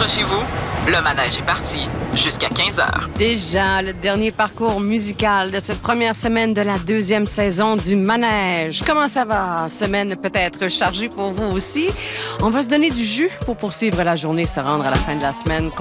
accrochez-vous, le manège est parti jusqu'à 15h. Déjà, le dernier parcours musical de cette première semaine de la deuxième saison du manège. Comment ça va? Semaine peut-être chargée pour vous aussi. On va se donner du jus pour poursuivre la journée, se rendre à la fin de la semaine